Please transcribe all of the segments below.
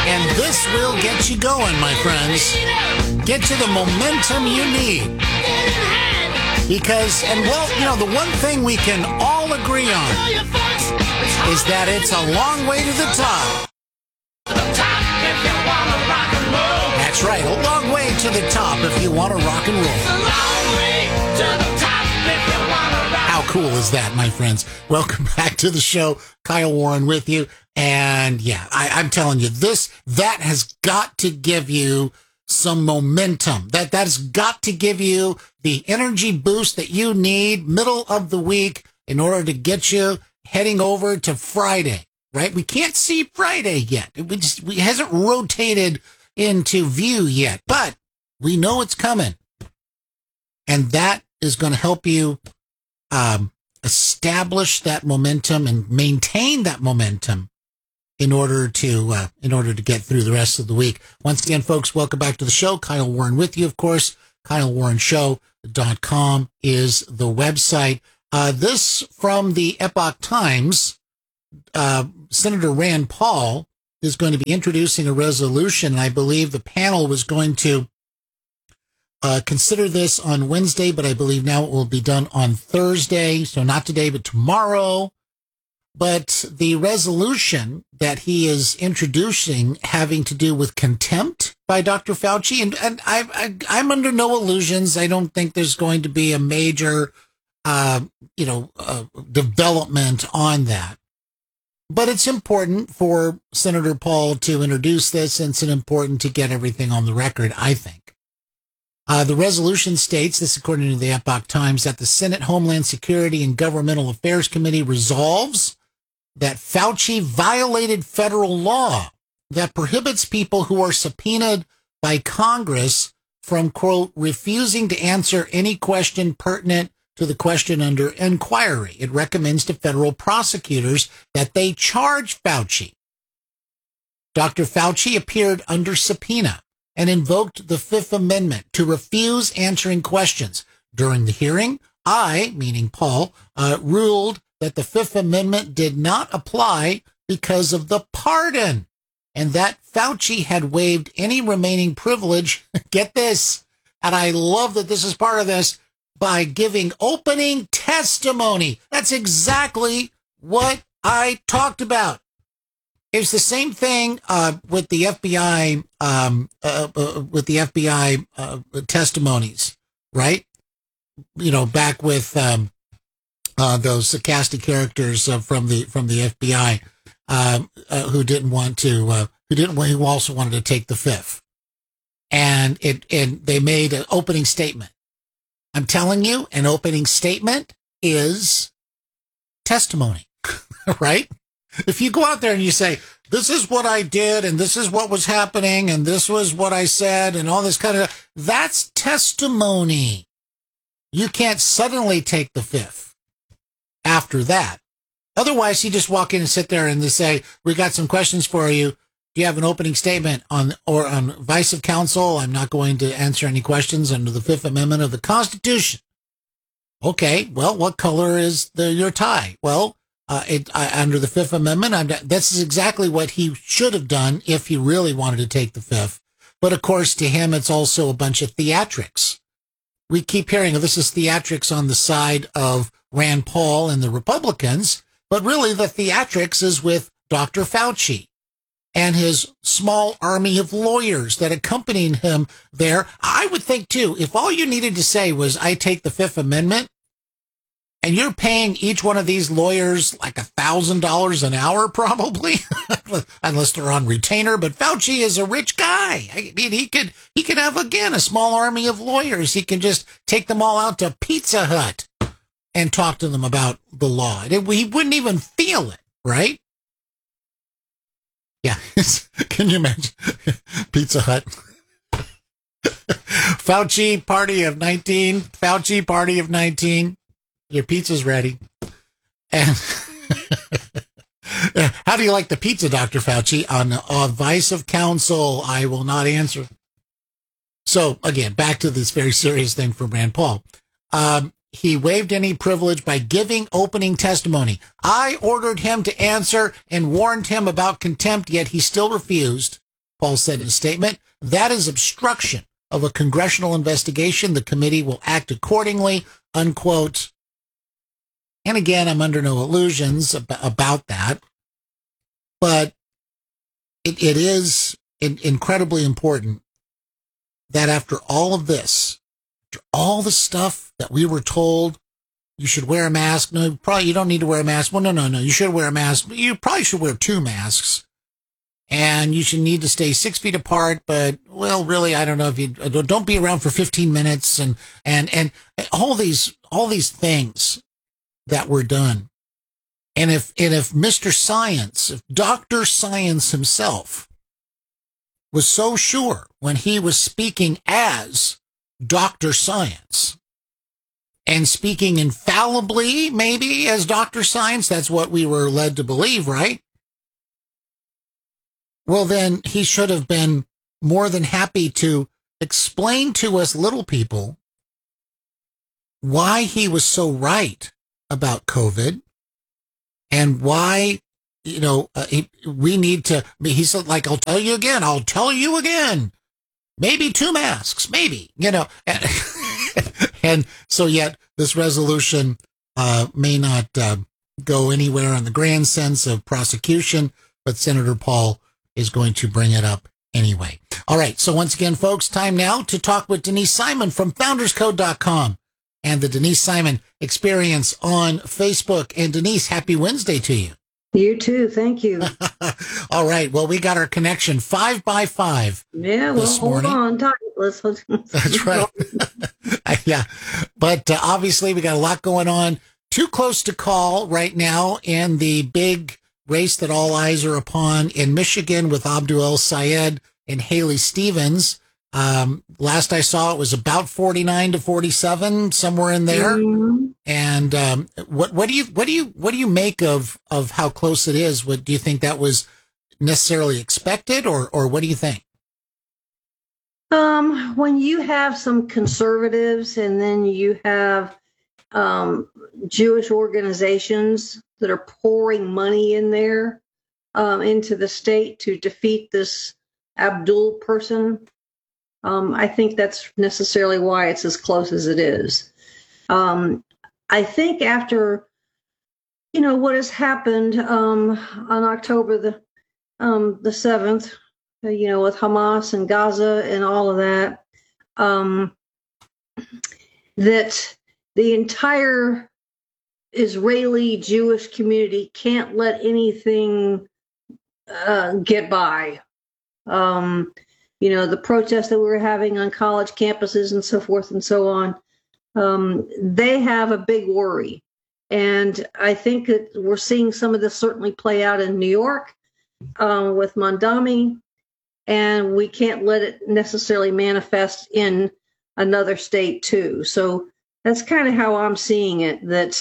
And this will get you going, my friends. Get you the momentum you need. Because, and well, you know, the one thing we can all agree on is that it's a long way to the top. That's right, a long way to the top if you want to rock and roll. How cool is that, my friends? Welcome back to the show. Kyle Warren with you. And yeah, I'm telling you, that has got to give you some momentum. That's got to give you the energy boost that you need middle of the week in order to get you heading over to Friday, right? We can't see Friday yet. It hasn't rotated into view yet, but we know it's coming. And that is going to help you establish that momentum and maintain that momentum in order to get through the rest of the week. Once again, folks, welcome back to the show. Kyle Warren with you, of course. KyleWarrenShow.com is the website. This from the Epoch Times. Senator Rand Paul is going to be introducing a resolution. I believe the panel was going to consider this on Wednesday, but I believe now it will be done on Thursday. So not today, but tomorrow. But the resolution that he is introducing having to do with contempt by Dr. Fauci, and I'm under no illusions. I don't think there's going to be a major, development on that. But it's important for Senator Paul to introduce this, and it's important to get everything on the record, I think. The resolution states, this according to the Epoch Times, that the Senate Homeland Security and Governmental Affairs Committee resolves that Fauci violated federal law that prohibits people who are subpoenaed by Congress from, quote, refusing to answer any question pertinent to the question under inquiry. It recommends to federal prosecutors that they charge Fauci. Dr. Fauci appeared under subpoena and invoked the Fifth Amendment to refuse answering questions. During the hearing, I, meaning Paul, ruled that the Fifth Amendment did not apply because of the pardon, and that Fauci had waived any remaining privilege, get this, and I love that this is part of this, by giving opening testimony. That's exactly what I talked about. It's the same thing with the FBI, testimonies, right? You know, back with those sarcastic characters from the FBI who also wanted to take the fifth, and they made an opening statement. I'm telling you, an opening statement is testimony, right? If you go out there and you say, this is what I did, and this is what was happening, and this was what I said, and all this kind of, that's testimony. You can't suddenly take the fifth after that. Otherwise, you just walk in and sit there and they say, we got some questions for you. Do you have an opening statement on vice of counsel? I'm not going to answer any questions under the Fifth Amendment of the Constitution. Okay, well, what color is your tie? Well, under the Fifth Amendment, this is exactly what he should have done if he really wanted to take the fifth. But of course, to him, it's also a bunch of theatrics. We keep hearing this is theatrics on the side of Rand Paul and the Republicans, but really the theatrics is with Dr. Fauci and his small army of lawyers that accompanied him there. I would think, too, if all you needed to say was, I take the Fifth Amendment, and you're paying each one of these lawyers like $1,000 an hour, probably, unless they're on retainer. But Fauci is a rich guy. I mean, he could have, again, a small army of lawyers. He can just take them all out to Pizza Hut and talk to them about the law. He wouldn't even feel it, right? Yeah. Can you imagine? Pizza Hut. Fauci party of 19. Fauci party of 19. Your pizza's ready. And how do you like the pizza, Dr. Fauci? On advice of counsel, I will not answer. So, again, back to this very serious thing from Rand Paul. He waived any privilege by giving opening testimony. I ordered him to answer and warned him about contempt, yet he still refused. Paul said in a statement. That is obstruction of a congressional investigation. The committee will act accordingly, unquote. And again, I'm under no illusions about that. But it is incredibly important that after all of this, after all the stuff that we were told, you should wear a mask. No, probably you don't need to wear a mask. Well, no. You should wear a mask. You probably should wear 2 masks. And you should need to stay 6 feet apart. But, well, really, I don't know if you don't be around for 15 minutes and all these things that were done. And if Mr. Science, if Dr. Science himself was so sure when he was speaking as Dr. Science and speaking infallibly, maybe as Dr. Science, that's what we were led to believe, right? Well, then he should have been more than happy to explain to us little people why he was so right about COVID and why, we need to, he said, like, I'll tell you again, maybe 2 masks, maybe, and so yet this resolution may not go anywhere in the grand sense of prosecution, but Senator Paul is going to bring it up anyway. All right. So once again, folks, time now to talk with Denise Simon from founderscode.com and the Denise Simon Experience on Facebook. And Denise, happy Wednesday to you. You too. Thank you. All right. Well, we got our connection 5 by 5. Yeah. Well, hold on. That's right. Yeah. But obviously we got a lot going on. Too close to call right now in the big race that all eyes are upon in Michigan with Abdul El-Sayed and Haley Stevens. Last I saw, it was about 49-47, somewhere in there. Mm-hmm. And what do you make of how close it is? What do you think that was necessarily expected, or what do you think? When you have some conservatives and then you have Jewish organizations that are pouring money in there into the state to defeat this Abdul person, I think that's necessarily why it's as close as it is. I think after, what has happened on October the 7th, with Hamas and Gaza and all of that, that the entire Israeli Jewish community can't let anything get by. The protests that we were having on college campuses and so forth and so on, they have a big worry. And I think that we're seeing some of this certainly play out in New York with Mondami, and we can't let it necessarily manifest in another state too. So that's kind of how I'm seeing it, that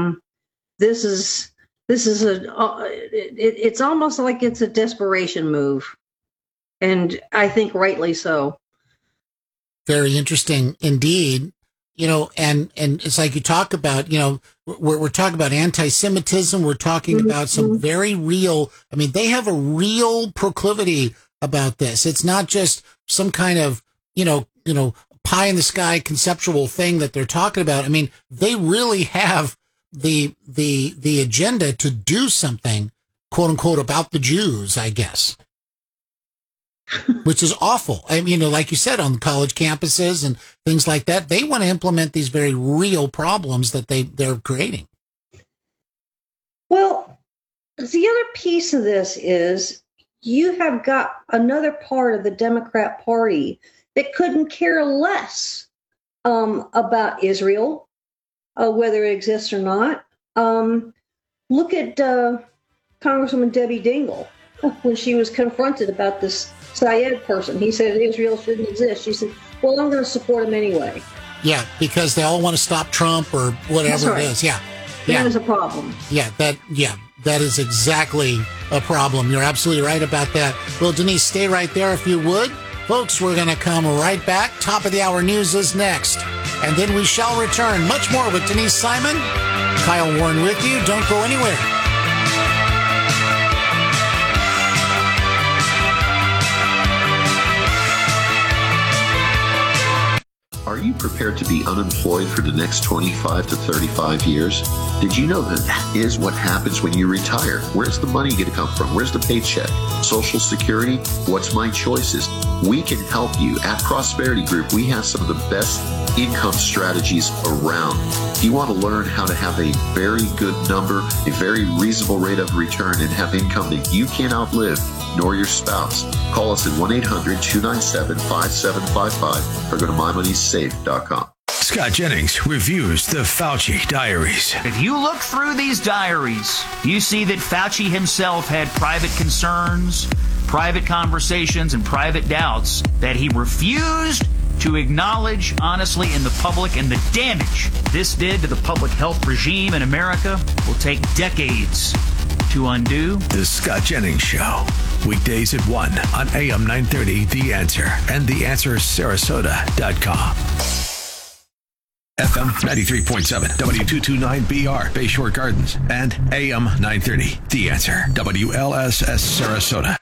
it's almost like it's a desperation move. And I think rightly so. Very interesting indeed. And it's like you talk about, we're talking about anti-Semitism. We're talking about some very real, they have a real proclivity about this. It's not just some kind of, pie in the sky conceptual thing that they're talking about. They really have the agenda to do something, quote unquote, about the Jews, I guess. Which is awful. Like you said, on college campuses and things like that, they want to implement these very real problems that they're creating. Well, the other piece of this is you have got another part of the Democrat Party that couldn't care less about Israel, whether it exists or not. Look at Congresswoman Debbie Dingell when she was confronted about this Syed person. He said Israel shouldn't exist. She said, well, I'm going to support him anyway. Yeah, because they all want to stop Trump or whatever it is. Yeah. That is a problem. That is exactly a problem. You're absolutely right about that. Well, Denise, stay right there if you would. Folks, we're going to come right back. Top of the hour news is next. And then we shall return. Much more with Denise Simon. Kyle Warren with you. Don't go anywhere. prepared to be unemployed for the next 25 to 35 years? Did you know that is what happens when you retire? Where's the money going to come from? Where's the paycheck? Social Security? What's my choices? We can help you. At Prosperity Group, we have some of the best income strategies around. If you want to learn how to have a very good number, a very reasonable rate of return, and have income that you can't outlive, nor your spouse, call us at 1-800-297-5755 or go to mymoneysafe.com. Scott Jennings reviews the Fauci diaries. If you look through these diaries, you see that Fauci himself had private concerns, private conversations, and private doubts that he refused to acknowledge honestly in the public, and the damage this did to the public health regime in America will take decades to undo. The Scott Jennings Show. Weekdays at 1 on AM 930, The Answer, and TheAnswerSarasota.com. FM 93.7, W229BR, Bayshore Gardens, and AM 930, The Answer, WLSS Sarasota.